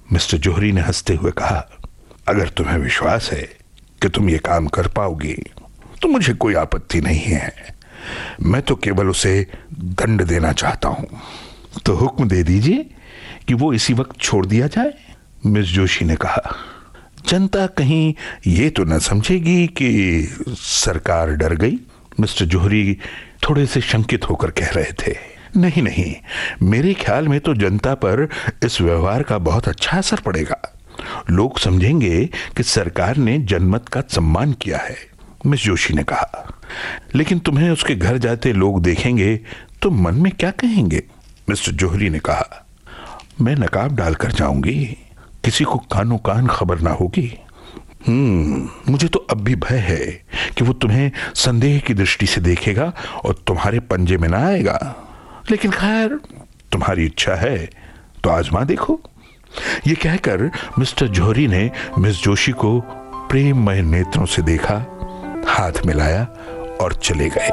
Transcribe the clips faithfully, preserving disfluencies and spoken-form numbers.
Mister जौहरी ने हंसते हुए कहा, अगर तुम्हें विश्वास है कि तुम ये काम कर पाओगी तो मुझे कोई आपत्ति नहीं है। मैं तो केवल उसे दंड देना चाहता हूं। तो हुक्म दे दीजिए कि वो इसी वक्त छोड़ दिया जाए। मिस जोशी ने कहा, जनता कहीं ये तो न समझेगी कि सरकार डर गई। मिस्टर जौहरी थोड़े से शंकित होकर कह रहे थे, नहीं नहीं, मेरे ख्याल में तो जनता पर इस व्यवहार का बहुत अच्छा असर पड़ेगा। लोग समझेंगे कि सरकार ने जनमत का सम्मान किया है। मिस जोशी ने कहा, लेकिन तुम्हें उसके घर जाते लोग देखेंगे तो मन में क्या कहेंगे? मिस्टर जौहरी ने कहा, मैं नकाब डालकर जाऊंगी, किसी को कानो कान खबर ना होगी। हम्म मुझे तो अब भी भय है कि वो तुम्हें संदेह की दृष्टि से देखेगा और तुम्हारे पंजे में ना आएगा। लेकिन खैर, तुम्हारी इच्छा है तो आजमा देखो। ये कहकर मिस्टर जौहरी ने मिस जोशी को प्रेममय नेत्रों से देखा, हाथ मिलाया और चले गए।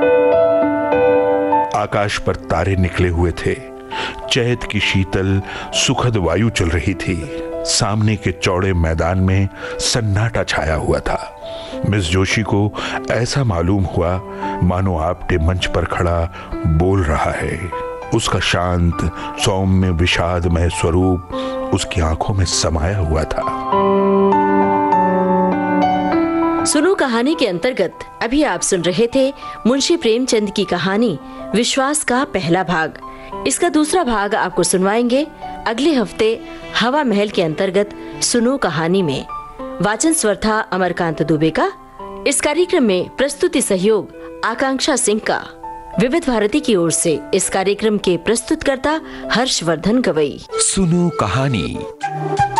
आकाश पर तारे निकले हुए थे। चैत की शीतल सुखद वायु चल रही थी। सामने के चौड़े मैदान में सन्नाटा छाया हुआ था। मिस जोशी को ऐसा मालूम हुआ मानो आपटे मंच पर खड़ा बोल रहा है। उसका शांत सौम्य विषादमय स्वरूप उसकी आंखों में समाया हुआ था। सुनो कहानी के अंतर्गत अभी आप सुन रहे थे मुंशी प्रेमचंद की कहानी विश्वास का पहला भाग। इसका दूसरा भाग आपको सुनवाएंगे अगले हफ्ते हवा महल के अंतर्गत सुनो कहानी में। वाचन स्वर था अमरकांत दुबे का। इस कार्यक्रम में प्रस्तुति सहयोग आकांक्षा सिंह का। विविध भारती की ओर से इस कार्यक्रम के प्रस्तुतकर्ता हर्षवर्धन गवई। सुनो कहानी।